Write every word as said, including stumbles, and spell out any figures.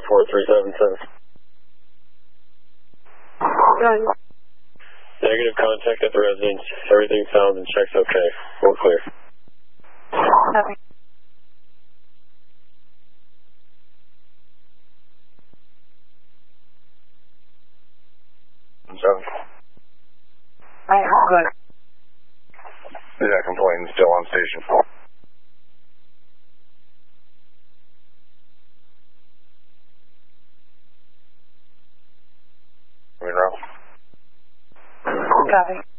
four three seven seven. Done. Negative contact at the residence. Everything sounds and checks okay. We're clear. Copy. Seven. Alright, good. Yeah, complaint still on station. Monroe. Copy.